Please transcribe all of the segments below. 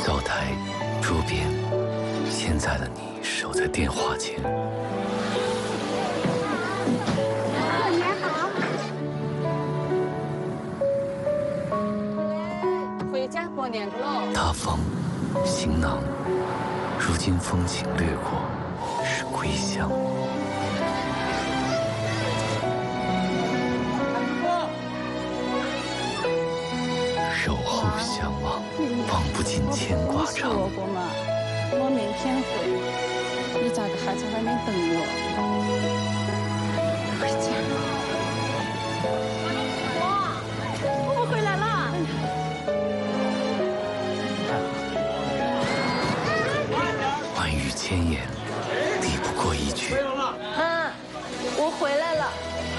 灶台、桌边，现在的你守在电话前。 过年好。 回家过年喽。 大风，行囊，如今风景掠过，是归乡。守候相望，望不尽牵挂长。 我过嘛，我明天回，你咋个还在外面等我？ 回家。我回来了。 万语千言，抵不过一句。 妈，我回来了。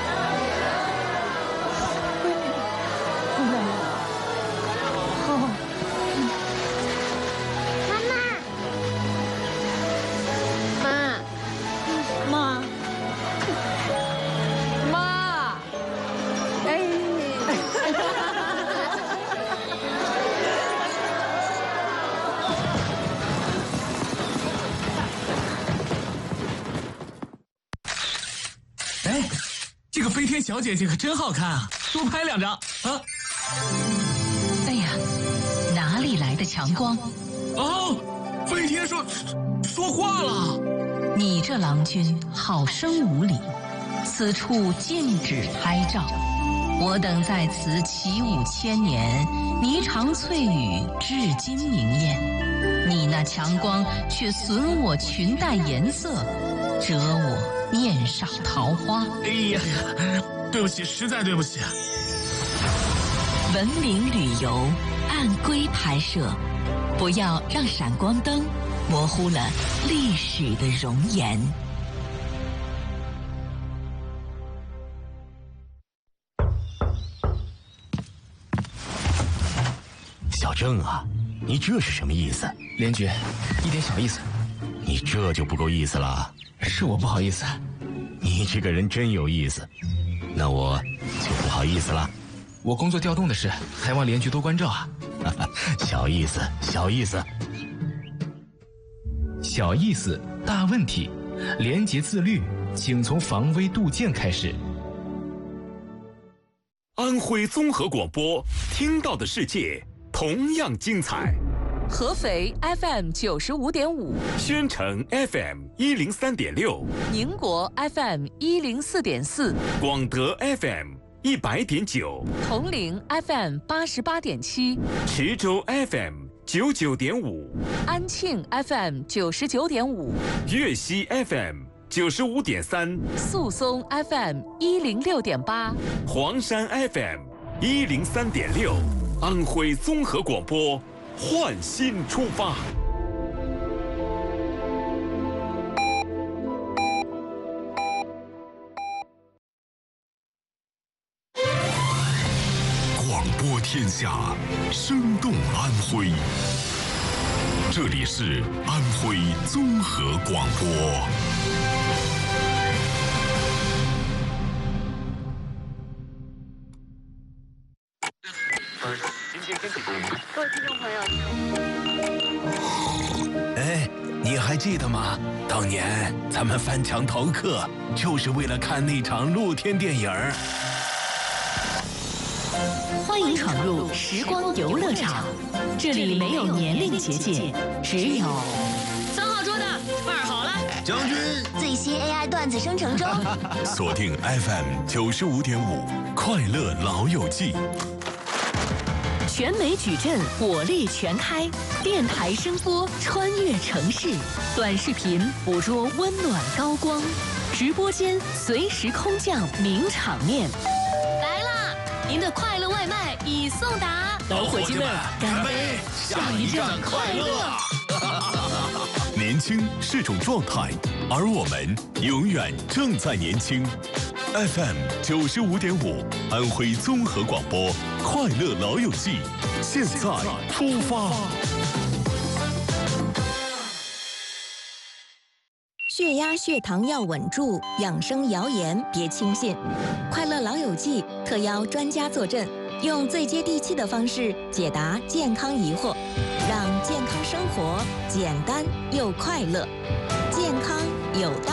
这个飞天小姐姐可真好看啊！多拍2张啊！ 哎呀，哪里来的强光？ 哦，飞天说话了。 你这郎君好生无礼，此处禁止拍照。我等在此起舞千年，霓裳翠羽至今明艳。你那强光却损我裙带颜色，折我面上桃花。 哎呀呀，对不起，实在对不起。 文明旅游，按规拍摄，不要让闪光灯模糊了历史的容颜。 小郑啊，你这是什么意思？ 连局，一点小意思。 你这就不够意思了。 是我不好意思。 你这个人真有意思，那我就不好意思了。 我工作调动的事，还望连局多关照啊。 小意思，小意思。 小意思，大问题。廉洁自律，请从防微杜渐开始。 安徽综合广播，听到的世界同样精彩。 合肥 FM 95.5， 宣城 FM 103.6， 宁国 FM 104.4， 广德 FM 100.9， 铜陵 FM 88.7， 池州 FM 99.5， 安庆 FM 99.5， 粤西 FM 95.3， 宿松 FM 106.8， 黄山 FM 103.6，安徽综合广播，焕新出发。 广播天下，生动安徽。这里是安徽综合广播。 各位听众朋友， 哎，你还记得吗？当年咱们翻墙逃课，就是为了看那场露天电影。 欢迎闯入时光游乐场，这里没有年龄结界，只有 3号桌的2好了， 将军最新 AI 段子生成中。 锁定 FM 95.5，快乐老友记。 全美矩阵火力全开，电台声波穿越城市，短视频捕捉温暖高光，直播间随时空降名场面。 来啦！您的快乐外卖已送达， 老伙计们，干杯！下一站快乐！年轻是种状态，而我们永远正在年轻。FM 95.5，安徽综合广播，快乐老友记，现在出发。 血压、血糖要稳住，养生谣言别轻信。快乐老友记特邀专家坐镇，用最接地气的方式解答健康疑惑，让让健康生活简单又快乐，健康有道。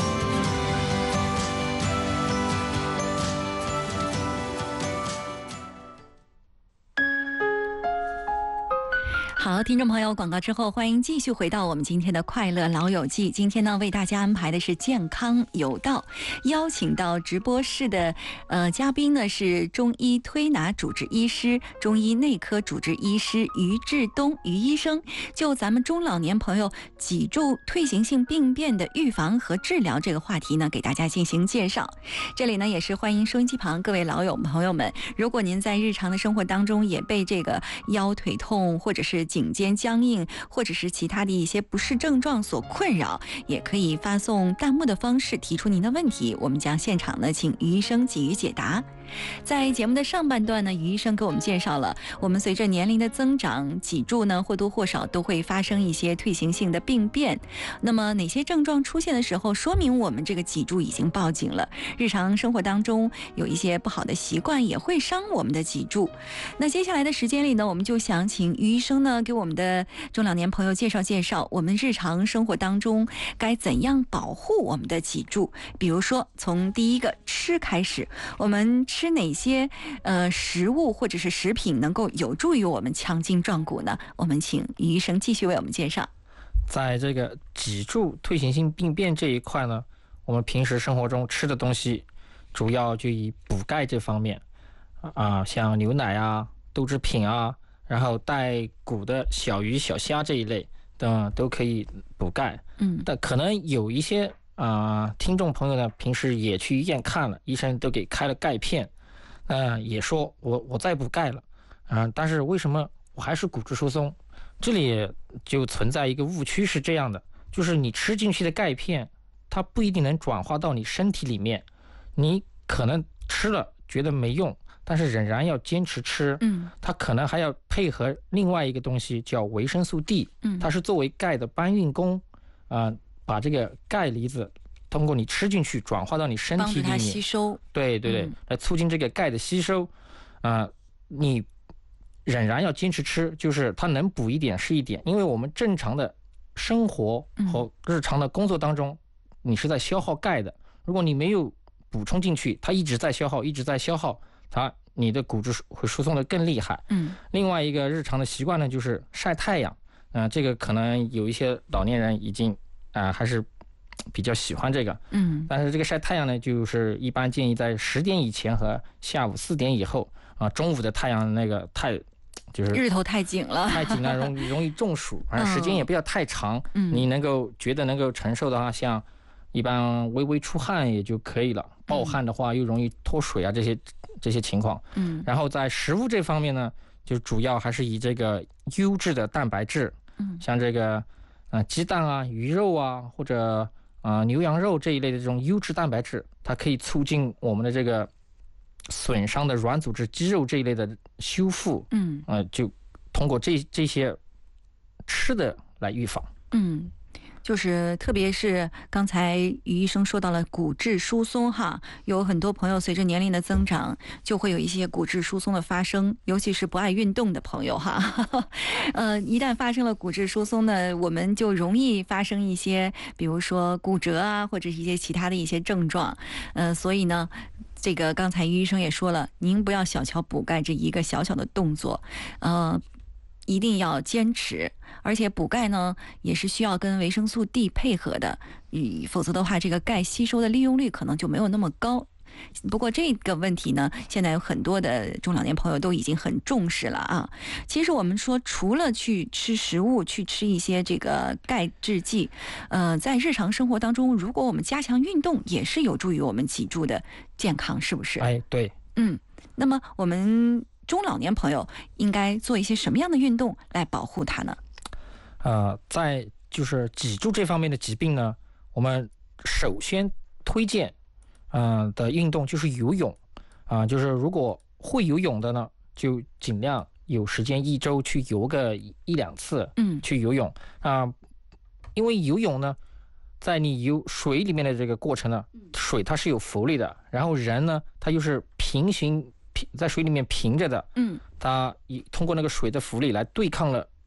好，听众朋友，广告之后，欢迎继续回到我们今天的快乐老友记。今天呢，为大家安排的是健康有道，邀请到直播室的嘉宾呢是中医推拿主治医师、中医内科主治医师于志东于医生，就咱们中老年朋友脊柱退行性病变的预防和治疗这个话题呢，给大家进行介绍。这里呢也是欢迎收音机旁各位老友朋友们，如果您在日常的生活当中也被这个腰腿痛或者是颈肩僵硬或者是其他的一些不适症状所困扰，也可以发送弹幕的方式提出您的问题，我们将现场呢请于医生给予解答。在节目的上半段呢，于医生给我们介绍了我们随着年龄的增长，脊柱呢或多或少都会发生一些退行性的病变。那么哪些症状出现的时候，说明我们这个脊柱已经报警了？日常生活当中有一些不好的习惯也会伤我们的脊柱。那接下来的时间里呢，我们就想请于医生呢给我们的中老年朋友介绍介绍，我们日常生活当中该怎样保护我们的脊柱。比如说从第一个吃开始，我们吃哪些食物或者是食品能够有助于我们强筋壮骨呢？我们请于医生继续为我们介绍。 在这个脊柱退行性病变这一块呢，我们平时生活中吃的东西主要就以补钙这方面像牛奶啊、豆制品啊，然后带骨的小鱼小虾这一类的都可以补钙。但可能有一些听众朋友呢，平时也去医院看了，医生都给开了钙片，也说我在补钙了，但是为什么我还是骨质疏松？这里就存在一个误区，是这样的，就是你吃进去的钙片，它不一定能转化到你身体里面，你可能吃了觉得没用，但是仍然要坚持吃。它可能还要配合另外一个东西叫维生素 D，它是作为钙的搬运工，把这个钙离子通过你吃进去转化到你身体里面，帮助它吸收。对，来促进这个钙的吸收。你仍然要坚持吃，就是它能补一点是一点，因为我们正常的生活和日常的工作当中，你是在消耗钙的。如果你没有补充进去，它一直在消耗，你的骨质会疏松的更厉害。另外一个日常的习惯呢，就是晒太阳。这个可能有一些老年人已经还是比较喜欢这个。但是这个晒太阳呢，就是一般建议在10点以前和下午4点以后。中午的太阳那个就是日头太紧了， 容易中暑。时间也不要太长，你觉得能够承受的话，像一般微微出汗也就可以了。暴汗的话又容易脱水啊，这些情况。然后在食物这方面呢，就主要还是以这个优质的蛋白质，像这个鸡蛋啊、鱼肉啊，或者牛羊肉这一类的这种优质蛋白质，它可以促进我们的这个损伤的软组织、肌肉这一类的修复。就通过这些吃的来预防。 就是特别是刚才于医生说到了骨质疏松哈，有很多朋友随着年龄的增长就会有一些骨质疏松的发生，尤其是不爱运动的朋友哈。一旦发生了骨质疏松呢，我们就容易发生一些比如说骨折啊，或者是一些其他的一些症状。所以呢这个刚才于医生也说了，您不要小瞧补钙这一个小小的动作，一定要坚持，而且补钙呢也是需要跟维生素 D 配合的，否则的话这个钙吸收的利用率可能就没有那么高。不过这个问题呢，现在有很多的中老年朋友都已经很重视了啊。其实我们说，除了去吃食物，去吃一些这个钙制剂，在日常生活当中，如果我们加强运动，也是有助于我们脊柱的健康，是不是？ 对。 那么我们中老年朋友应该做一些什么样的运动来保护它呢？ 在就是脊柱这方面的疾病呢，我们首先推荐的运动就是游泳。就是如果会游泳的呢，就尽量有时间1周去游个1-2次，去游泳因为游泳呢，在你游水里面的这个过程呢，水它是有浮力的，然后人呢，他又是在水里面平着的，它通过那个水的浮力来对抗了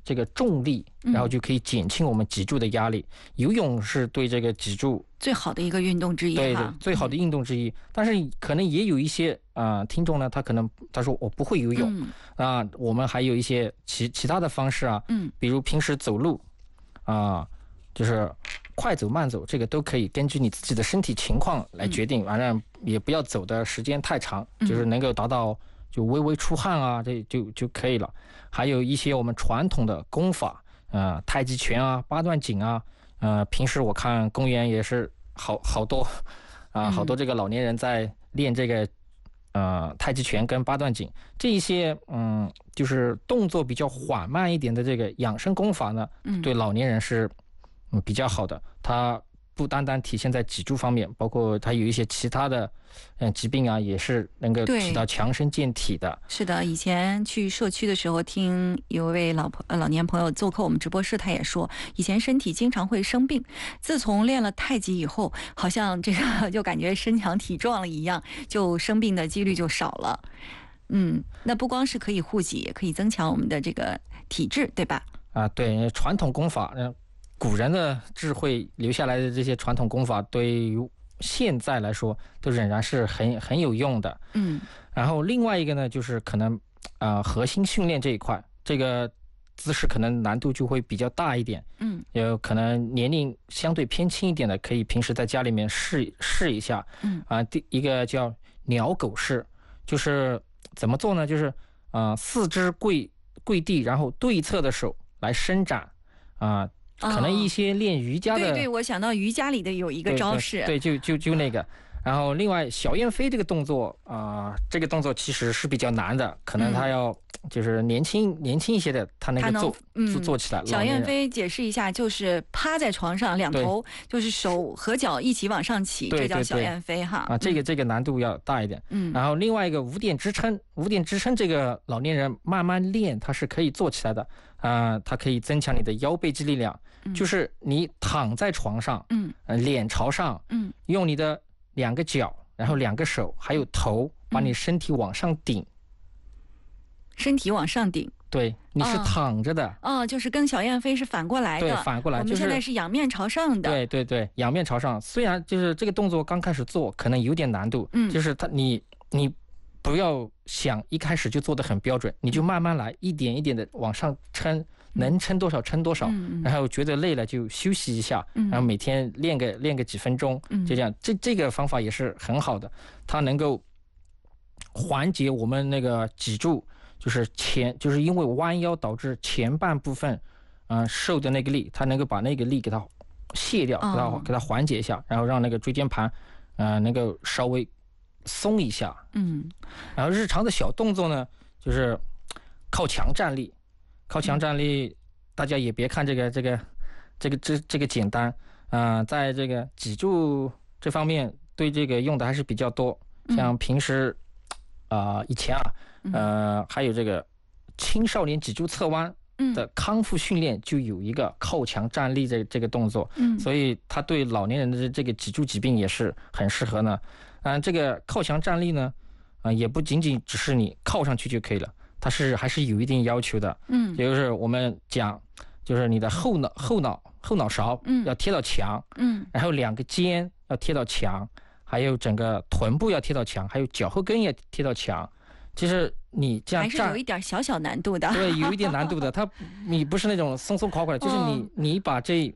这个重力，然后就可以减轻我们脊柱的压力。游泳是对这个脊柱最好的一个运动之一， 对，最好的运动之一。但是可能也有一些听众呢，他说我不会游泳我们还有一些其他的方式比如平时走路就是快走慢走，这个都可以根据你自己的身体情况来决定，反正也不要走的时间太长，就是能够达到就微微出汗这就可以了。还有一些我们传统的功法太极拳八段锦平时我看公园也是好多这个老年人在练这个太极拳跟八段锦这一些就是动作比较缓慢一点的这个养生功法呢，对老年人是比较好的。它不单单体现在脊柱方面，包括它有一些其他的疾病也是能够起到强身健体的。 是的，以前去社区的时候，听有位老年朋友做客我们直播室，他也说以前身体经常会生病，自从练了太极以后，好像这个就感觉身强体壮了一样，就生病的几率就少了。那不光是可以护脊，也可以增强我们的这个体质，对吧？ 对，传统功法古人的智慧留下来的这些传统功法，对于现在来说都仍然是很有用的。然后另外一个呢，就是可能核心训练这一块，这个姿势可能难度就会比较大一点。有可能年龄相对偏轻一点的，可以平时在家里面试一下。第一个叫鸟狗式，就是怎么做呢？就是四肢跪地，然后对侧的手来伸展可能一些练瑜伽的， 对，我想到瑜伽里的有一个招式， 对，就那个。然后另外小燕飞这个动作这个动作其实是比较难的，可能他要就是年轻一些的，他能够做起来。 小燕飞解释一下，就是趴在床上，两头就是手和脚一起往上起，这叫小燕飞这个难度要大一点。然后另外一个五点支撑这个老年人慢慢练，他是可以做起来的。它可以增强你的腰背肌力量，就是你躺在床上，脸朝上，用你的两个脚，然后两个手还有头，把你身体往上顶。 身体往上顶， 对，你是躺着的。 就是跟小燕飞是反过来的。 对，反过来。 我们现在是仰面朝上的。 对，仰面朝上。虽然就是这个动作刚开始做可能有点难度，就是你不要想一开始就做得很标准，你就慢慢来，一点一点的往上撑，能撑多少撑多少，然后觉得累了就休息一下，然后每天练个几分钟，就这样。这个方法也是很好的，它能够缓解我们那个脊柱，就是因为弯腰导致前半部分受的那个力，它能够把那个力给它卸掉，给它缓解一下，然后让那个椎间盘能够稍微松一下。然后日常的小动作呢，就是靠墙站立。大家也别看这个简单在这个脊柱这方面对这个用的还是比较多。像平时以前还有这个青少年脊柱侧弯的康复训练就有一个靠墙站立这个动作，所以它对老年人的这个脊柱疾病也是很适合呢。这个靠墙站立呢也不仅仅只是你靠上去就可以了，它还是有一定要求的。也就是我们讲，就是你的后脑勺要贴到墙，然后两个肩要贴到墙，还有整个臀部要贴到墙，还有脚后跟也贴到墙。其实你这样站还是有一点小难度的。 对，有一点难度的。你不是那种松松垮垮的，就是你把这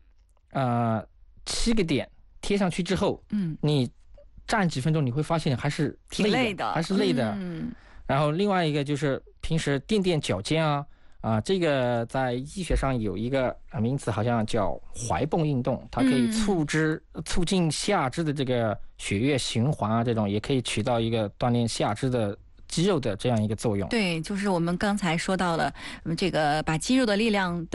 7个点贴上去之后，你站几分钟，你会发现还是累的，还是累的。然后另外一个就是平时垫脚尖这个在医学上有一个名词，好像叫踝泵运动，它可以促进下肢的这个血液循环这种也可以起到一个锻炼下肢的肌肉的这样一个作用。 对，就是我们刚才说到了这个把肌肉的力量